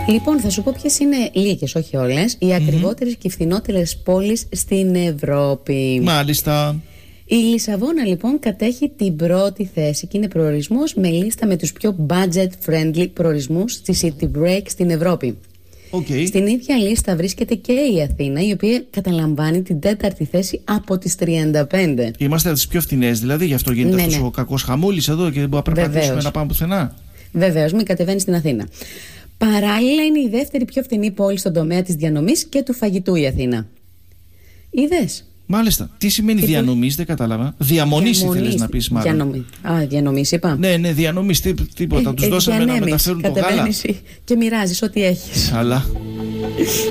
Λοιπόν, θα σου πω ποιες είναι λίγες, όχι όλες, οι ακριβότερες και φθηνότερες πόλεις στην Ευρώπη. Μάλιστα. Η Λισαβόνα λοιπόν κατέχει την πρώτη θέση και είναι προορισμός με λίστα με τους πιο budget-friendly προορισμούς στη City Break στην Ευρώπη. Okay. Στην ίδια λίστα βρίσκεται και η Αθήνα, η οποία καταλαμβάνει την 4η θέση από τις 35. Είμαστε από τις πιο φθηνές, δηλαδή γι' αυτό γίνεται αυτός ο κακός χαμούλης εδώ και δεν μπορούμε να περπατήσουμε να πάμε πουθενά. Βεβαίως, μην κατεβαίνει στην Αθήνα. Παράλληλα είναι η δεύτερη πιο φθηνή πόλη στον τομέα της διανομής και του φαγητού η Αθήνα. Είδες? Μάλιστα. Τι σημαίνει διανομής, δεν κατάλαβα. Διαμονής ήθελες να πεις μάλλον. Διανομής είπα. Ναι, διανομής, τίποτα. Τους δώσαμε να μεταφέρουν το γάλα. Και μοιράζεις ό,τι έχεις. Αλλά.